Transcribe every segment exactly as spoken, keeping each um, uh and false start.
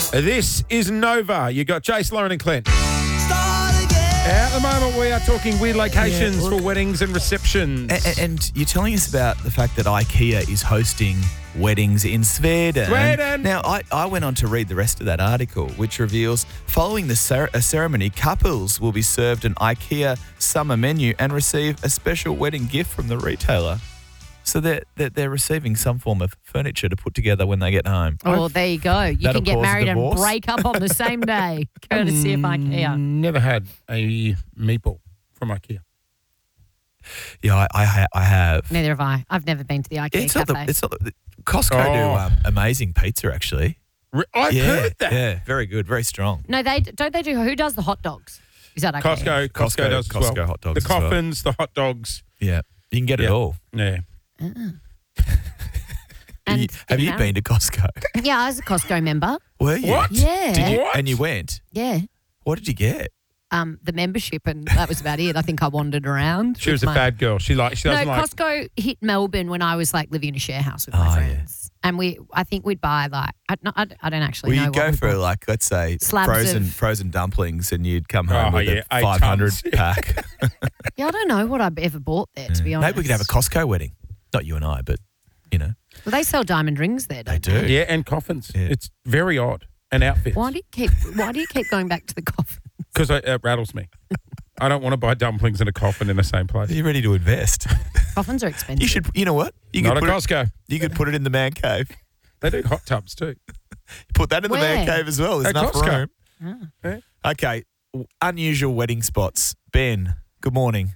This is Nova. You got Jace, Lauren and Clint. At the moment, we are talking weird locations Yeah, look- for weddings and receptions. And, and you're telling us about the fact that IKEA is hosting weddings in Sweden. Sweden. Now, I, I went on to read the rest of that article, which reveals following the cer- a ceremony, couples will be served an IKEA summer menu and receive a special wedding gift from the retailer. So they're, they're, they're receiving some form of furniture to put together when they get home. Oh, there you go. You That'll can get cause a married and divorce. break up on the same day, courtesy of IKEA. Never had a meatball from IKEA. Yeah, I, I, ha- I have. Neither have I. I've never been to the IKEA Yeah, it's not cafe. the, it's not the, Costco Oh. do um, amazing pizza, actually. Re- I've yeah, heard that. Yeah, very good, very strong. no, they don't. They do. Who does the hot dogs? Is that IKEA? Costco, Costco, Costco- does as well. Costco hot dogs The as well. coffins, the hot dogs. Yeah, you can get Yeah. it all. Yeah. And You- have you know, been to Costco? Yeah, I was a Costco member. Were you? What? Yeah. Did you? What? And you went. Yeah. What did you get? Um, the membership, and that was about it. I think I wandered around. She with was a my- bad girl. She like she No, doesn't like. Costco hit Melbourne when I was like living in a share house with my Oh, yeah. friends, and we, I think we'd buy like, I, no, I, I don't actually Well, know. you what go we for bought. like, let's say, Slabs frozen of- frozen dumplings, and you'd come home Oh, with yeah, a eight five hundred tons. pack. Yeah, I don't know what I've ever bought there, to be honest. Maybe we could have a Costco wedding. Not you and I, but you know, Well, they sell diamond rings there, they don't they? do. Yeah, and coffins. Yeah. It's very odd. And outfits. Why do you keep? Why do you keep going back to the coffin? Because it, it rattles me. I don't want to buy dumplings in a coffin in the same place. Are you ready to invest? Coffins are expensive. You should. You know what? You Not a could put Costco. it, you could put it in the man cave. They do hot tubs too. Put that in the man Where? cave as well. There's At enough Costco. room. Yeah. Okay. Unusual wedding spots. Ben, good morning.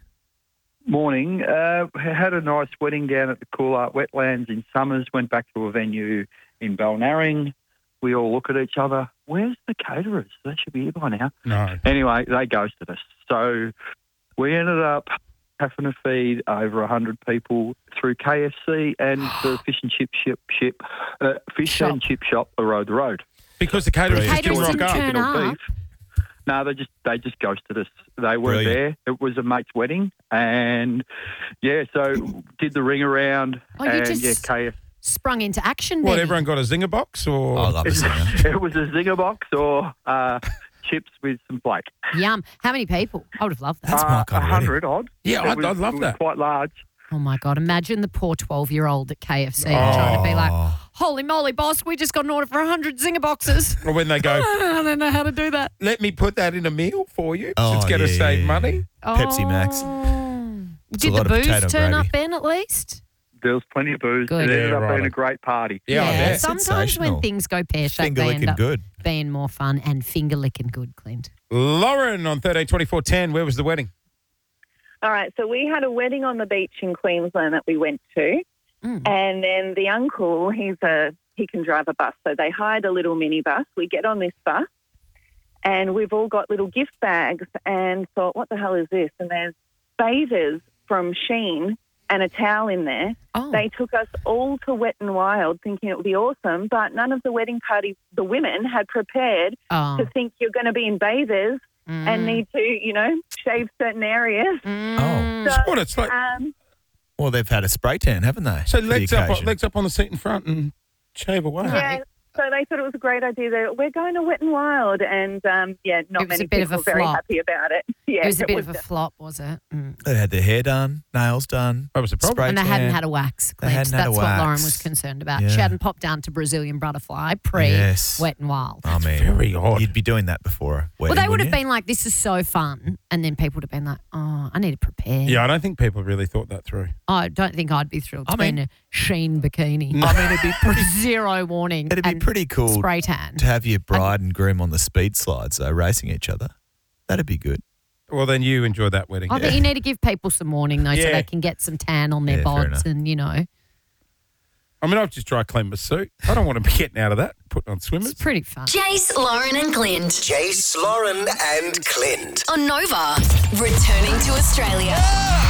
Morning. Uh, had a nice wedding down at the Coolart Wetlands in Summers. Went back to a venue in Balnarring. We all look at each other. Where's the caterers? They should be here by now. No. Anyway, they ghosted us. So we ended up having to feed over one hundred people through K F C and the fish and chip ship, ship uh, fish Shop. and chip shop around the road. Because the caterers The just caterers didn't rock didn't up. turn Chicken or up. beef. No, they just they just ghosted us. They weren't Brilliant. there. It was a mate's wedding, and yeah, so did the ring around, Oh, you and just- yeah, K F C. Sprung into action. What, Benny. everyone got a zinger box or? I love a singer. It was a zinger box or uh, chips with some flake. Yum. How many people? I would have loved that. That's my uh, kind of a hundred odd. Yeah, It I'd- was- I'd love it was that. Quite large. Oh my God! Imagine the poor twelve-year-old at K F C trying to be like, "Holy moly, boss! We just got an order for a hundred zinger boxes." Or when they go, I don't know how to do that. let me put that in a meal for you. Oh, it's going to yeah, save yeah, money. Pepsi Max. Oh. It's a Did lot the of booze potato turn gravy. up, Ben? At least. There was plenty of booze. Good. It ended Yeah, up right. being a great party. Yeah, I bet. Sometimes Sensational. when things go pear shaped, Finger they end licking up good. being more fun and finger licking good, Clint. Lauren on thirteen twenty-four ten. Where was the wedding? All right, so we had a wedding on the beach in Queensland that we went to, Mm. and then the uncle, he's a he can drive a bus, so they hired a little minibus. We get on this bus, and we've all got little gift bags, and thought, what the hell is this? And there's bathers from Shein and a towel in there. Oh. They took us all to Wet n Wild, thinking it would be awesome, but none of the wedding party, the women had prepared Oh. to think you're going to be in bathers Mm. and need to, you know, shave certain areas. Mm. So, What, it's like, um, Well, they've had a spray tan, haven't they? so for the legs up, occasion? legs up on the seat in front and shave away. yeah, so they thought it was a great idea. That we're going to Wet n Wild, and um, yeah, not It was many a bit of people a were very flop. happy about it. Yeah, It was a bit was of a flop, was it? Mm. They had their hair done, nails done. What was the problem? Spray And they hadn't tan. had a wax, They Clint. hadn't had a That's what Lauren wax. was concerned about. Yeah. She hadn't popped down to Brazilian butterfly pre Yes. Wet n Wild. I mean, very odd. You'd be doing that before a wedding, Well, they would wouldn't have you? been like, this is so fun. And then people would have been like, oh, I need to prepare. Yeah, I don't think people really thought that through. I don't think I'd be thrilled I to be mean- in a Sheen bikini. I mean, it'd be pretty, Zero warning. it'd be and pretty cool Spray tan. to have your bride and groom on the speed slides, though, racing each other. That'd be good. Well, then you enjoy that wedding. I think you need to give people some warning, though, so Yeah. they can get some tan on their Yeah, fair bods enough. and, you know, I mean, I've just dry cleaned my suit. I don't want to be getting out of that, putting on it's swimmers. pretty fun. Jace, Lauren and Clint Jace, Lauren and Clint. on Nova. Returning to Australia.